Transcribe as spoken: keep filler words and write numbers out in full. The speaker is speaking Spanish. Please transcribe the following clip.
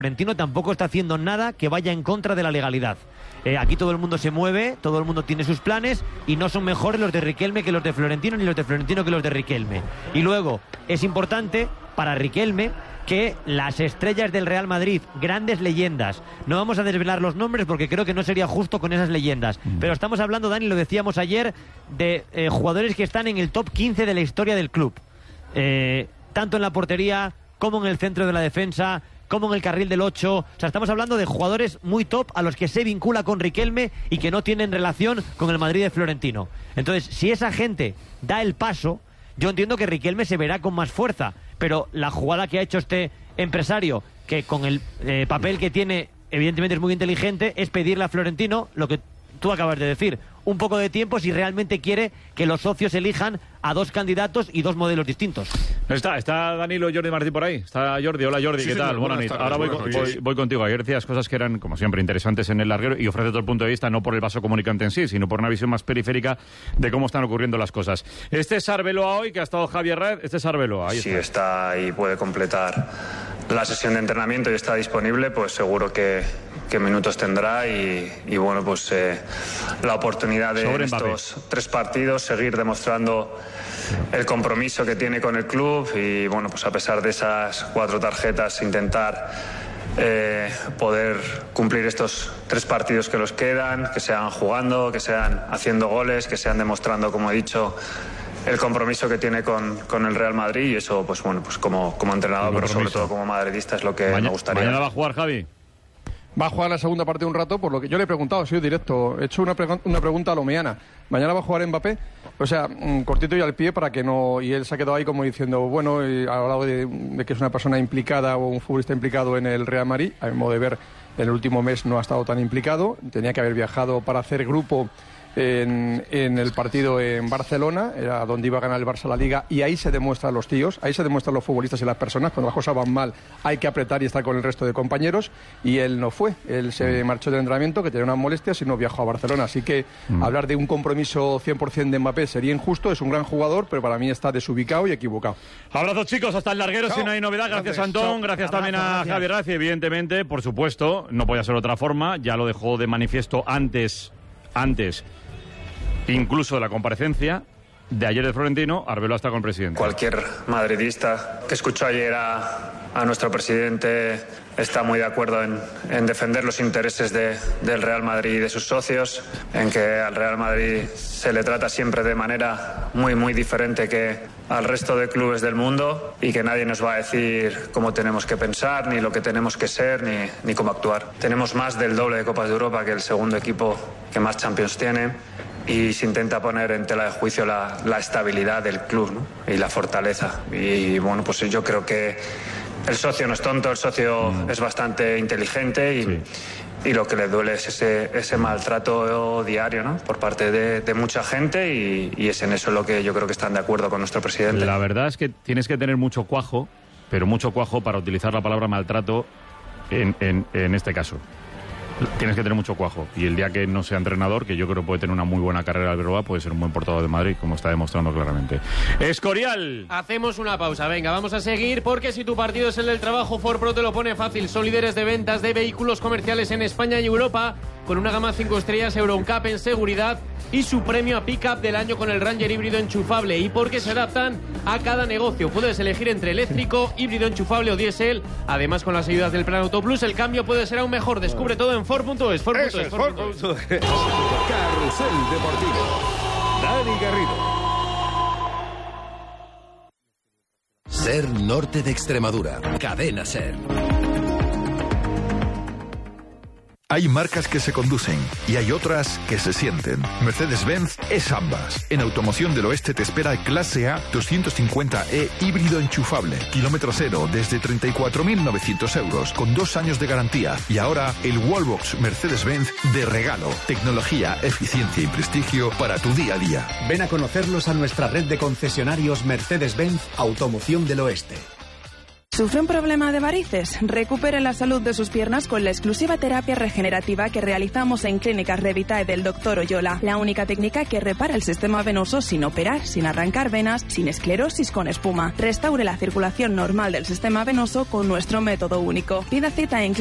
Florentino tampoco está haciendo nada que vaya en contra de la legalidad. Eh, aquí todo el mundo se mueve, todo el mundo tiene sus planes y no son mejores los de Riquelme que los de Florentino, ni los de Florentino que los de Riquelme. Y luego, es importante para Riquelme que las estrellas del Real Madrid, grandes leyendas, no vamos a desvelar los nombres porque creo que no sería justo con esas leyendas, mm. pero estamos hablando, Dani, lo decíamos ayer, de eh, jugadores que están en el top quince de la historia del club. Eh, tanto en la portería como en el centro de la defensa, como en el carril del ocho. O sea, estamos hablando de jugadores muy top a los que se vincula con Riquelme y que no tienen relación con el Madrid de Florentino. Entonces, si esa gente da el paso, yo entiendo que Riquelme se verá con más fuerza, pero la jugada que ha hecho este empresario, que con el eh, papel que tiene, evidentemente es muy inteligente, es pedirle a Florentino lo que tú acabas de decir, un poco de tiempo si realmente quiere que los socios elijan a dos candidatos y dos modelos distintos. Está, está Danilo Jordi Martí por ahí. Está Jordi. Hola Jordi, sí, ¿qué sí, tal? Buenas noches. Ahora voy, voy, voy contigo. Ayer decías cosas que eran, como siempre, interesantes en el larguero y ofrece todo el punto de vista, no por el vaso comunicante en sí, sino por una visión más periférica de cómo están ocurriendo las cosas. Este es Arbeloa hoy, que ha estado Javier Red. Este es Arbeloa. Ahí si está. está y puede completar la sesión de entrenamiento y está disponible, pues seguro que, que minutos tendrá y, y bueno, pues eh, la oportunidad de en estos tres partidos seguir demostrando el compromiso que tiene con el club y bueno, pues a pesar de esas cuatro tarjetas intentar eh, poder cumplir estos tres partidos que los quedan, que sean jugando, que sean haciendo goles, que sean demostrando, como he dicho, el compromiso que tiene con, con el Real Madrid y eso, pues bueno, pues como, como entrenador, pero sobre todo como madridista es lo que mañana, me gustaría. ¿Mañana va a jugar, Javi? Va a jugar la segunda parte un rato, por lo que yo le he preguntado, ha sido directo. He hecho una, pre una pregunta a lo Meana. ¿Mañana va a jugar Mbappé? O sea, mm, cortito y al pie para que no... Y él se ha quedado ahí como diciendo, bueno, y ha hablado de, de que es una persona implicada o un futbolista implicado en el Real Madrid. A mi modo de ver, en el último mes no ha estado tan implicado. Tenía que haber viajado para hacer grupo en, en el partido en Barcelona, era donde iba a ganar el Barça la Liga, y ahí se demuestran los tíos, ahí se demuestran los futbolistas y las personas. Cuando las cosas van mal hay que apretar y estar con el resto de compañeros, y él no fue, él se marchó de entrenamiento, que tenía unas molestias y no viajó a Barcelona, así que mm. hablar de un compromiso cien por cien de Mbappé sería injusto. Es un gran jugador, pero para mí está desubicado y equivocado. Abrazos, chicos, hasta el larguero. Chao. Si no hay novedad, gracias, gracias Antón, Chao. gracias Abrazo, también a gracias. Javier Raci, evidentemente, por supuesto, no podía ser de otra forma, ya lo dejó de manifiesto antes, antes incluso de la comparecencia de ayer de Florentino. Arbeloa está con el presidente. Cualquier madridista que escuchó ayer a, a nuestro presidente está muy de acuerdo en, en defender los intereses de, del Real Madrid y de sus socios, en que al Real Madrid se le trata siempre de manera muy, muy diferente que al resto de clubes del mundo, y que nadie nos va a decir cómo tenemos que pensar, ni lo que tenemos que ser, ni, ni cómo actuar. Tenemos más del doble de Copas de Europa que el segundo equipo que más Champions tiene, y se intenta poner en tela de juicio la, la estabilidad del club, ¿no? Y la fortaleza. Y bueno, pues yo creo que el socio no es tonto, el socio mm. es bastante inteligente y, sí. y lo que le duele es ese, ese maltrato diario, ¿no? Por parte de, de mucha gente, y, y es en eso lo que yo creo que están de acuerdo con nuestro presidente. La verdad es que tienes que tener mucho cuajo, pero mucho cuajo para utilizar la palabra maltrato en, en, en este caso. Tienes que tener mucho cuajo, y el día que no sea entrenador, que yo creo que puede tener una muy buena carrera Arbeloa, puede ser un buen portador de Madrid, como está demostrando claramente. Escorial. Hacemos una pausa, venga, vamos a seguir, porque si tu partido es el del trabajo, Ford Pro te lo pone fácil. Son líderes de ventas de vehículos comerciales en España y Europa, con una gama cinco estrellas Euro N C A P en seguridad y su premio a Pickup del año con el Ranger híbrido enchufable, y porque se adaptan a cada negocio. Puedes elegir entre eléctrico, híbrido enchufable o diésel. Además, con las ayudas del Plan Auto Plus, el cambio puede ser aún mejor. Descubre todo en Ford punto es. Ford punto es. Ford punto es. Carrusel Deportivo. Dani Garrido. Ser Norte de Extremadura. Cadena Ser. Hay marcas que se conducen y hay otras que se sienten. Mercedes-Benz es ambas. En Automoción del Oeste te espera el Clase A doscientos cincuenta E híbrido enchufable. Kilómetro cero desde treinta y cuatro mil novecientos euros con dos años de garantía. Y ahora el Wallbox Mercedes-Benz de regalo. Tecnología, eficiencia y prestigio para tu día a día. Ven a conocerlos a nuestra red de concesionarios Mercedes-Benz Automoción del Oeste. ¿Sufre un problema de varices? Recupere la salud de sus piernas con la exclusiva terapia regenerativa que realizamos en Clínicas Revitae del doctor Oyola. La única técnica que repara el sistema venoso sin operar, sin arrancar venas, sin esclerosis con espuma. Restaure la circulación normal del sistema venoso con nuestro método único. Pida cita en